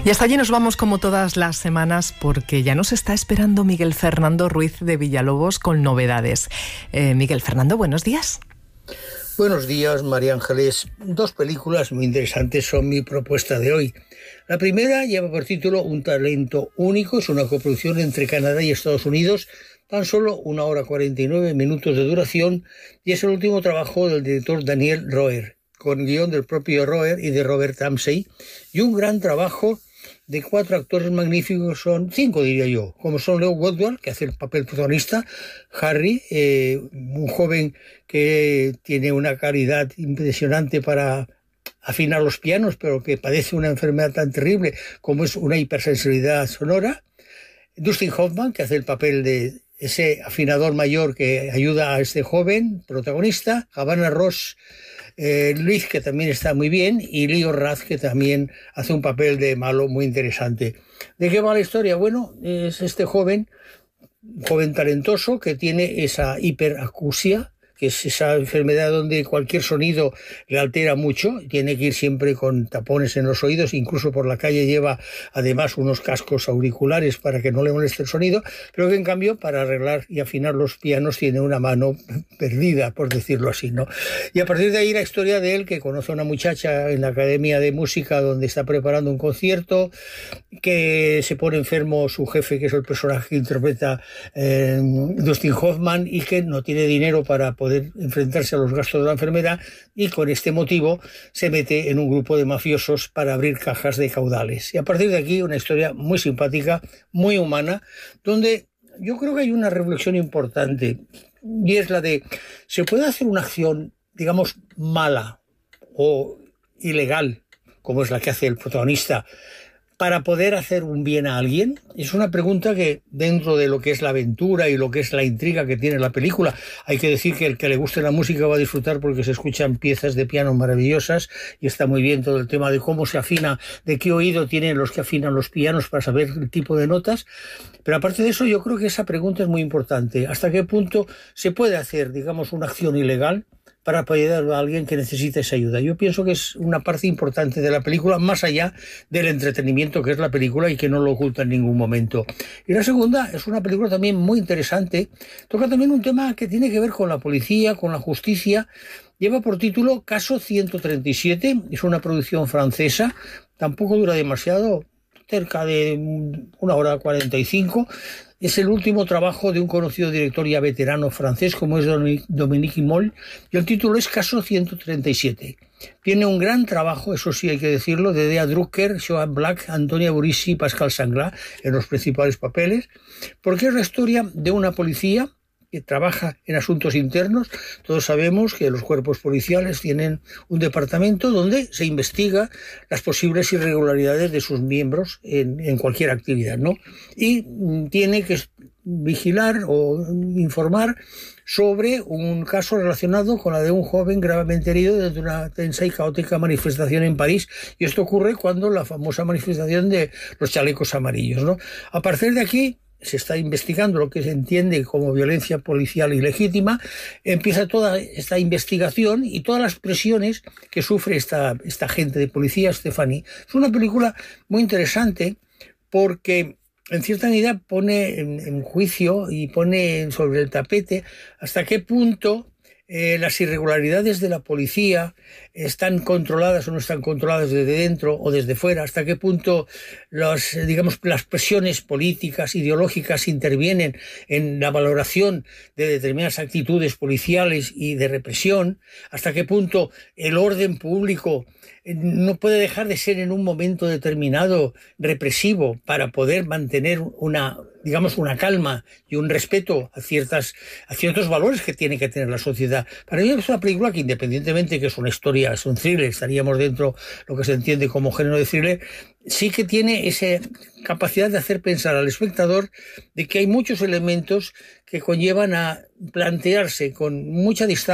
Y hasta allí nos vamos como todas las semanas porque ya nos está esperando Miguel Fernando Ruiz de Villalobos con novedades. Miguel Fernando, buenos días. Buenos días, María Ángeles. Dos películas muy interesantes son mi propuesta de hoy. La primera lleva por título Un talento único, es una coproducción entre Canadá y Estados Unidos, tan solo 1 hora 49 minutos de duración, y es el último trabajo del director Daniel Roher, con guión del propio Roher y de Robert Ramsey, y un gran trabajo de 4 actores magníficos, son 5 diría yo, como son Leo Woodward, que hace el papel protagonista, Harry, un joven que tiene una calidad impresionante para afinar los pianos, pero que padece una enfermedad tan terrible como es una hipersensibilidad sonora, Dustin Hoffman, que hace el papel de ese afinador mayor que ayuda a este joven protagonista, Havana Ross, Luis, que también está muy bien, y Leo Raz, que también hace un papel de malo muy interesante. ¿De qué va la historia? Bueno, es este joven talentoso que tiene esa hiperacusia, que es esa enfermedad donde cualquier sonido le altera mucho, tiene que ir siempre con tapones en los oídos, incluso por la calle lleva además unos cascos auriculares para que no le moleste el sonido, pero que en cambio para arreglar y afinar los pianos tiene una mano perdida, por decirlo así, ¿no? Y a partir de ahí la historia de él, que conoce a una muchacha en la academia de música donde está preparando un concierto, que se pone enfermo su jefe, que es el personaje que interpreta Dustin Hoffman, y que no tiene dinero para poder enfrentarse a los gastos de la enfermedad, y con este motivo se mete en un grupo de mafiosos para abrir cajas de caudales. Y a partir de aquí una historia muy simpática, muy humana, donde yo creo que hay una reflexión importante, y es la de: ¿se puede hacer una acción, digamos, mala o ilegal, como es la que hace el protagonista, para poder hacer un bien a alguien? Es una pregunta que, dentro de lo que es la aventura y lo que es la intriga que tiene la película, hay que decir que el que le guste la música va a disfrutar porque se escuchan piezas de piano maravillosas y está muy bien todo el tema de cómo se afina, de qué oído tienen los que afinan los pianos para saber el tipo de notas. Pero aparte de eso, yo creo que esa pregunta es muy importante. ¿Hasta qué punto se puede hacer, digamos, una acción ilegal para apoyar a alguien que necesita esa ayuda? Yo pienso que es una parte importante de la película, más allá del entretenimiento que es la película y que no lo oculta en ningún momento. Y la segunda es una película también muy interesante, toca también un tema que tiene que ver con la policía, con la justicia. Lleva por título Caso 137, es una producción francesa, tampoco dura demasiado, cerca de 1 hora 45. Es el último trabajo de un conocido director ya veterano francés como es Dominique Moll, y el título es Caso 137. Tiene un gran trabajo, eso sí hay que decirlo, de Dea Drucker, Joan Black, Antonia Burisi y Pascal Sangla en los principales papeles, porque es la historia de una policía que trabaja en asuntos internos. Todos sabemos que los cuerpos policiales tienen un departamento donde se investiga las posibles irregularidades de sus miembros en cualquier actividad, ¿no? Y tiene que vigilar o informar sobre un caso relacionado con la de un joven gravemente herido desde una tensa y caótica manifestación en París, y esto ocurre cuando la famosa manifestación de los chalecos amarillos, ¿no? A partir de aquí se está investigando lo que se entiende como violencia policial ilegítima, empieza toda esta investigación y todas las presiones que sufre esta agente de policía, Stephanie. Es una película muy interesante porque en cierta medida pone en juicio y pone sobre el tapete hasta qué punto las irregularidades de la policía están controladas o no están controladas desde dentro o desde fuera, hasta qué punto las presiones políticas, ideológicas intervienen en la valoración de determinadas actitudes policiales y de represión, hasta qué punto el orden público no puede dejar de ser en un momento determinado represivo para poder mantener una calma y un respeto a ciertos valores que tiene que tener la sociedad. Para mí es una película que, independientemente que es una historia, es un thriller, estaríamos dentro de lo que se entiende como género de thriller, sí que tiene esa capacidad de hacer pensar al espectador de que hay muchos elementos que conllevan a plantearse con mucha distancia